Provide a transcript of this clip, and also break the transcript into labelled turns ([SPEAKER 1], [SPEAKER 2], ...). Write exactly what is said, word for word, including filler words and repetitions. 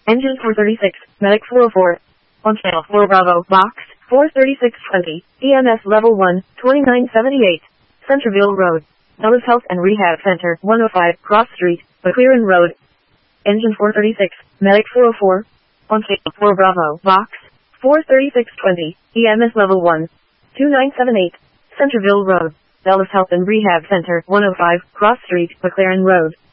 [SPEAKER 1] Engine four thirty-six, Medic four oh four. On channel four Bravo, box, four thirty-six twenty, E M S level one, twenty-nine seventy-eight. Centerville Road. Dulles Health and Rehab Center, one oh five, Cross Street, McLaren Road. Engine four thirty-six, Medic four oh four. On channel four Bravo, box, four thirty-six twenty, E M S level one, twenty-nine seventy-eight. Centerville Road. Dulles Health and Rehab Center, one oh five, Cross Street, McLaren Road.